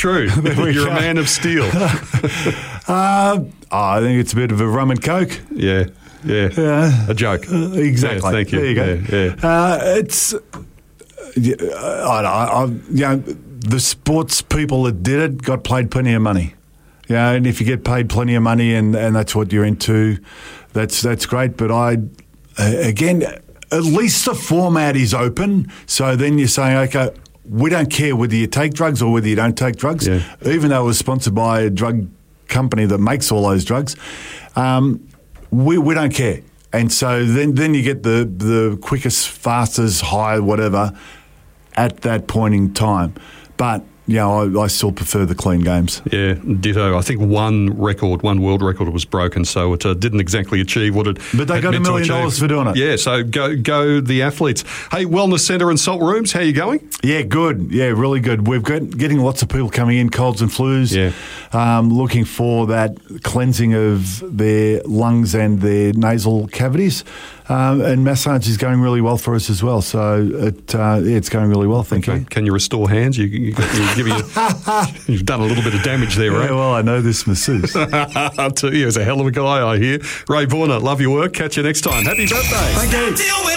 true. You're a man of steel. I think it's a bit of a rum and coke. Yeah. A joke. Exactly. Yeah, thank you. There you go. Yeah. It's, the sports people that did it got paid plenty of money. Yeah, and if you get paid plenty of money and that's what you're into, that's great. But again, at least the format is open. So then you're saying, okay, we don't care whether you take drugs or whether you don't take drugs, even though it was sponsored by a drug company that makes all those drugs. We don't care. And so then you get the quickest, fastest, high, whatever, at that point in time. But I still prefer the clean games. Yeah, ditto. I think one world record was broken, so it didn't exactly achieve what it. But they got $1 million for doing it. Yeah, so go the athletes. Hey, Wellness Centre and Salt Rooms, how are you going? Yeah, good. Yeah, really good. We've got getting lots of people coming in, colds and flus. Yeah. Looking for that cleansing of their lungs and their nasal cavities. And massage is going really well for us as well. So it's going really well, thank you. Can you restore hands? You've done a little bit of damage there, right? Yeah, well, I know this masseuse. I'll tell you, he's a hell of a guy, I hear. Ray Vorner, love your work. Catch you next time. Happy birthday. Thank you.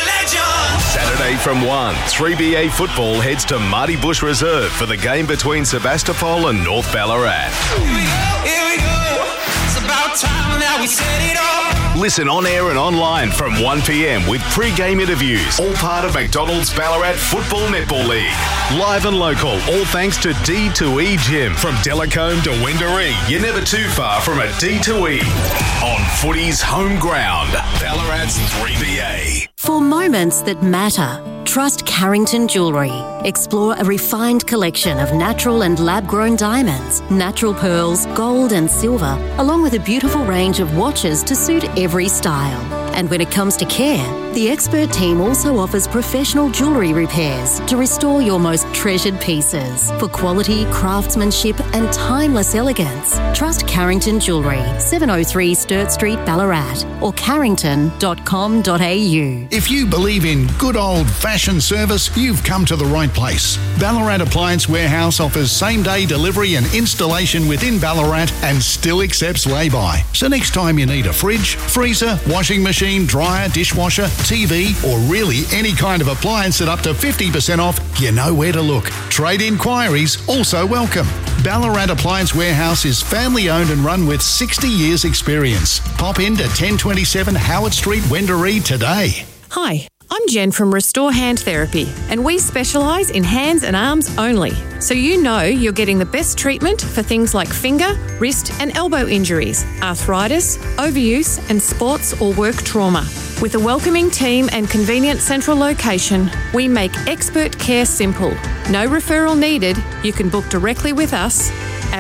Saturday from 1, 3BA football heads to Marty Bush Reserve for the game between Sebastopol and North Ballarat. Here we go. It's about time now we set it off. Listen on air and online from 1 p.m. with pre-game interviews, all part of McDonald's Ballarat Football Netball League. Live and local, all thanks to D2E Gym. From Delacombe to Wendouree, you're never too far from a D2E. On footy's home ground, Ballarat's 3BA. For moments that matter, trust Carrington Jewellery. Explore a refined collection of natural and lab-grown diamonds, natural pearls, gold and silver, along with a beautiful range of watches to suit every style. And when it comes to care, the expert team also offers professional jewellery repairs to restore your most treasured pieces. For quality, craftsmanship and timeless elegance, trust Carrington Jewellery, 703 Sturt Street, Ballarat, or carrington.com.au. If you believe in good old-fashioned service, you've come to the right place. Ballarat Appliance Warehouse offers same-day delivery and installation within Ballarat and still accepts lay-by. So next time you need a fridge, freezer, washing machine, dryer, dishwasher, TV, or really any kind of appliance at up to 50% off, you know where to look. Trade inquiries also welcome. Ballarat Appliance Warehouse is family-owned and run with 60 years' experience. Pop in to 1027 Howard Street, Wendouree today. Hi, I'm Jen from Restore Hand Therapy, and we specialise in hands and arms only. So you know you're getting the best treatment for things like finger, wrist and elbow injuries, arthritis, overuse and sports or work trauma. With a welcoming team and convenient central location, we make expert care simple. No referral needed. You can book directly with us at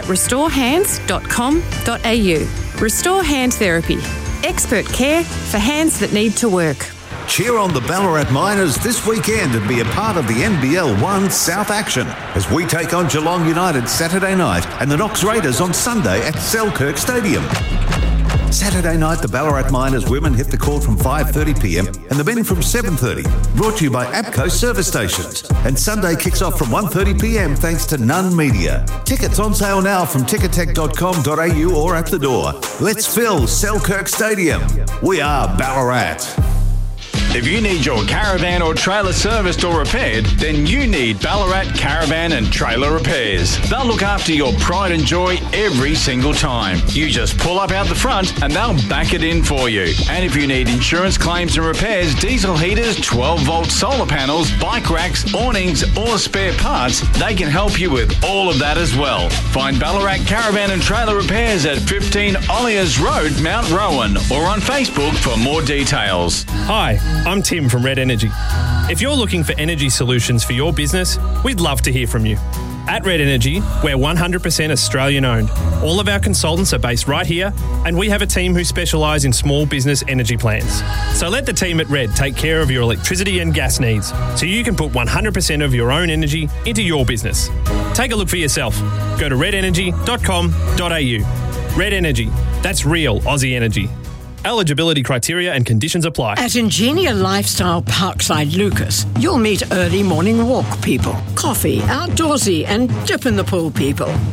restorehands.com.au. Restore Hand Therapy. Expert care for hands that need to work. Cheer on the Ballarat Miners this weekend and be a part of the NBL 1 South action as we take on Geelong United Saturday night and the Knox Raiders on Sunday at Selkirk Stadium. Saturday night, the Ballarat Miners women hit the court from 5:30pm and the men from 7:30. Brought to you by APCO Service Stations. And Sunday kicks off from 1:30pm thanks to Nunn Media. Tickets on sale now from ticketek.com.au or at the door. Let's fill Selkirk Stadium. We are Ballarat. If you need your caravan or trailer serviced or repaired, then you need Ballarat Caravan and Trailer Repairs. They'll look after your pride and joy every single time. You just pull up out the front and they'll back it in for you. And if you need insurance claims and repairs, diesel heaters, 12-volt solar panels, bike racks, awnings or spare parts, they can help you with all of that as well. Find Ballarat Caravan and Trailer Repairs at 15 Olliers Road, Mount Rowan, or on Facebook for more details. Hi, I'm Tim from Red Energy. If you're looking for energy solutions for your business, we'd love to hear from you. At Red Energy, we're 100% Australian owned. All of our consultants are based right here, and we have a team who specialise in small business energy plans. So let the team at Red take care of your electricity and gas needs, so you can put 100% of your own energy into your business. Take a look for yourself. Go to redenergy.com.au. Red Energy. That's real Aussie energy. Eligibility criteria and conditions apply. At Ingenia Lifestyle Parkside Lucas, you'll meet early morning walk people, coffee, outdoorsy and dip in the pool people.